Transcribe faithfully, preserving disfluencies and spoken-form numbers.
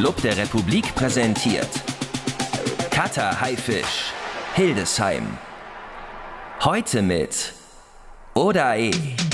Club der Republik präsentiert Cutter Haifisch, Hildesheim. Heute mit Odae.